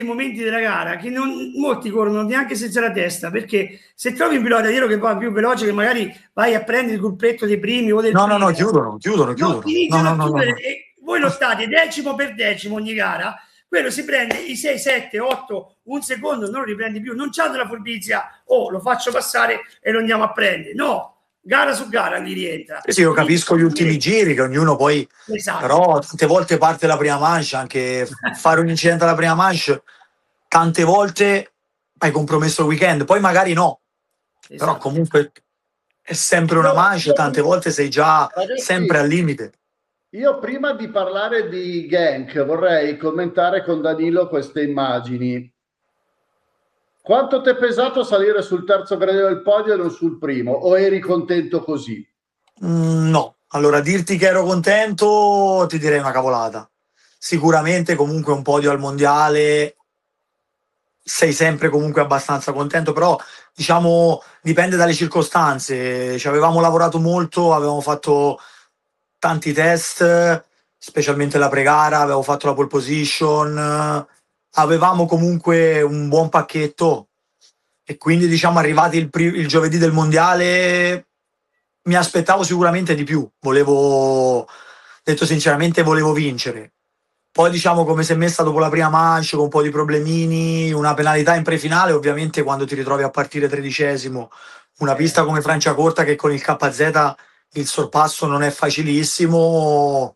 momenti della gara che molti corrono neanche senza la testa, perché se trovi un pilota dietro che va più veloce, che magari vai a prendere il gruppetto dei primi o del no, primo, no, chiudono. iniziano a chiudere No. e voi lottate decimo per decimo ogni gara, quello si prende i 6, 7, 8, un secondo, non lo riprendi più, non c'ha della furbizia, lo faccio passare e lo andiamo a prendere, no, gara su gara li rientra. Sì, io capisco gli ultimi giri che ognuno poi, esatto. Però tante volte parte la prima manche, anche fare un incidente alla prima manche, tante volte hai compromesso il weekend, poi magari no, esatto. Però comunque è sempre una manche, tante volte sei già sempre al limite. Io prima di parlare di Genk vorrei commentare con Danilo queste immagini. Quanto ti è pesato salire sul terzo gradino del podio e non sul primo? O eri contento così? No, allora dirti che ero contento ti direi una cavolata. Sicuramente comunque un podio al mondiale sei sempre comunque abbastanza contento, però diciamo dipende dalle circostanze. Ci avevamo lavorato molto, avevamo fatto tanti test, specialmente la pre-gara, avevo fatto la pole position, avevamo comunque un buon pacchetto e quindi diciamo arrivati il giovedì del mondiale mi aspettavo sicuramente di più, detto sinceramente volevo vincere. Poi diciamo come si è messa dopo la prima manche con un po' di problemini, una penalità in prefinale, ovviamente quando ti ritrovi a partire 13esimo, una pista come Franciacorta che con il KZ il sorpasso non è facilissimo,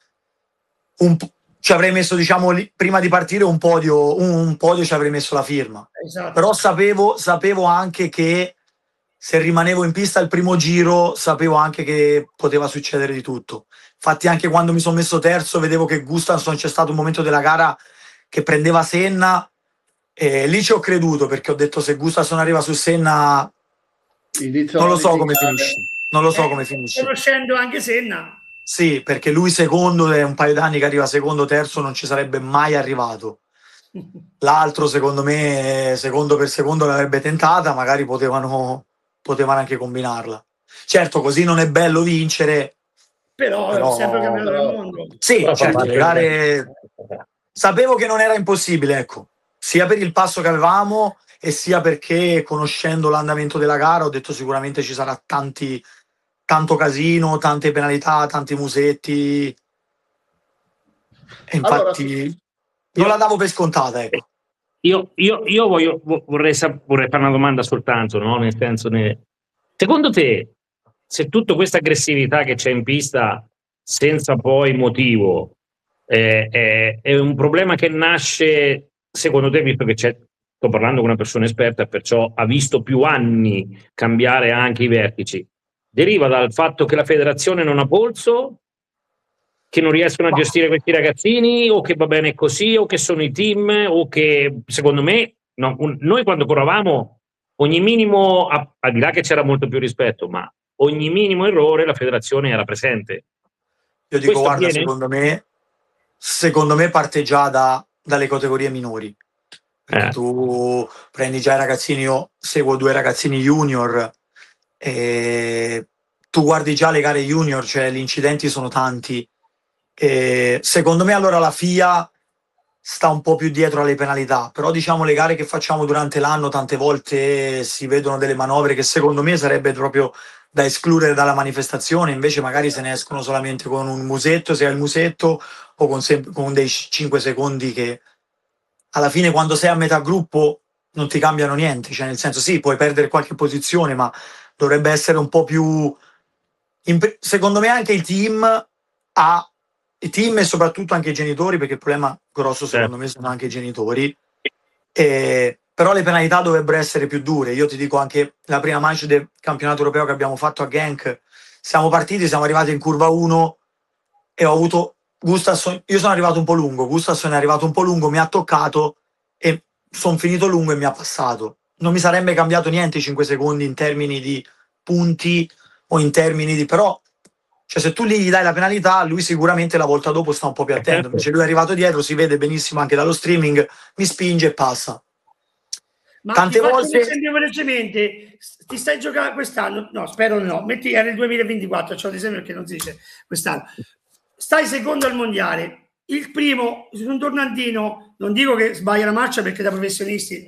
ci avrei messo, diciamo, prima di partire un podio ci avrei messo la firma. Esatto. Però sapevo anche che se rimanevo in pista il primo giro, sapevo anche che poteva succedere di tutto. Infatti anche quando mi sono messo terzo vedevo che Gustafsson, c'è stato un momento della gara che prendeva Senna e lì ci ho creduto, perché ho detto se Gustafsson arriva su Senna non lo so come finisce. Non lo so come finisce. Conoscendo anche Senna. Sì, perché lui secondo è un paio d'anni che arriva secondo, terzo, non ci sarebbe mai arrivato. L'altro secondo me secondo per secondo l'avrebbe tentata, magari potevano anche combinarla. Certo, così non è bello vincere, però sempre campione del mondo. Sì, certo, le gare sapevo che non era impossibile, ecco, sia per il passo che avevamo e sia perché conoscendo l'andamento della gara ho detto sicuramente ci sarà tanto casino, tante penalità, tanti musetti e infatti non la davo per scontata, ecco. Io vorrei fare una domanda soltanto, no? Nel senso, secondo te, se tutta questa aggressività che c'è in pista senza poi motivo è un problema che nasce, secondo te, visto che sto parlando con una persona esperta, perciò ha visto più anni cambiare anche i vertici, deriva dal fatto che la federazione non ha polso, che non riescono a gestire questi ragazzini, o che va bene così, o che sono i team, o che secondo me noi quando corravamo ogni minimo, al di là che c'era molto più rispetto, ma ogni minimo errore la federazione era presente. Io dico, guarda, secondo me parte già dalle categorie minori, perché tu prendi già i ragazzini, io seguo 2 ragazzini junior e tu guardi già le gare junior, cioè gli incidenti sono tanti. E secondo me allora la FIA sta un po' più dietro alle penalità, però diciamo le gare che facciamo durante l'anno tante volte si vedono delle manovre che secondo me sarebbe proprio da escludere dalla manifestazione, invece magari se ne escono solamente con un musetto, se hai il musetto, o con dei 5 secondi che alla fine quando sei a metà gruppo non ti cambiano niente, cioè nel senso sì, puoi perdere qualche posizione, ma dovrebbe essere un po' più... Secondo me anche il team e soprattutto anche i genitori, perché il problema grosso secondo me sono anche i genitori, però le penalità dovrebbero essere più dure. Io ti dico anche la prima manche del campionato europeo che abbiamo fatto a Genk, siamo arrivati in curva 1 e ho avuto Gustafsson, io sono arrivato un po' lungo, Gustafsson è arrivato un po' lungo, mi ha toccato e sono finito lungo e mi ha passato. Non mi sarebbe cambiato niente i 5 secondi in termini di punti o in termini di... però cioè se tu gli dai la penalità, lui sicuramente la volta dopo sta un po' più attento, invece lui è arrivato dietro, si vede benissimo anche dallo streaming, mi spinge e passa. Ma tante volte velocemente, ti stai giocando quest'anno? No, spero no, era il 2024, c'ho ad esempio perché non si dice quest'anno. Stai secondo al mondiale, il primo su un tornantino, non dico che sbaglia la marcia perché da professionisti